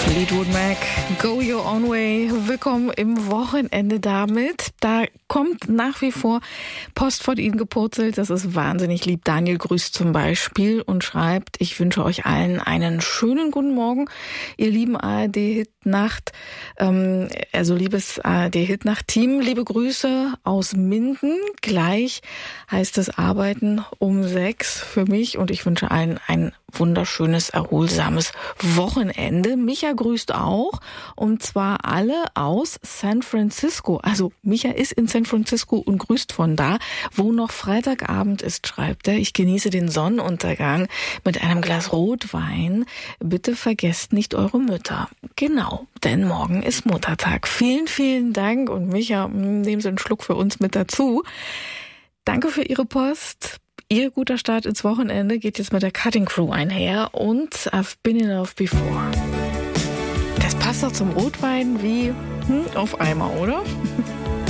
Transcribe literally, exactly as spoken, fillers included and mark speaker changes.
Speaker 1: Fleetwood Mac, Go Your Own Way. Willkommen im Wochenende damit. Da kommt nach wie vor Post von Ihnen gepurzelt. Das ist wahnsinnig lieb. Daniel grüßt zum Beispiel und schreibt: Ich wünsche euch allen einen schönen guten Morgen, ihr lieben A R D-Hit-Nacht, ähm, also liebes A R D-Hit-Nacht-Team. Liebe Grüße aus Minden. Gleich heißt es Arbeiten um sechs für mich und ich wünsche allen ein wunderschönes, erholsames Wochenende. Micha grüßt auch, und zwar alle aus San Francisco. Also Micha ist in San Francisco und grüßt von da, wo noch Freitagabend ist, schreibt er. Ich genieße den Sonnenuntergang mit einem Glas Rotwein. Bitte vergesst nicht eure Mütter. Genau, denn morgen ist Muttertag. Vielen, vielen Dank, und Micha, nehmen Sie einen Schluck für uns mit dazu. Danke für Ihre Post. Ihr guter Start ins Wochenende geht jetzt mit der Cutting Crew einher und I've Been in Love Before. Das passt doch zum Rotwein wie hm, auf Eimer, oder?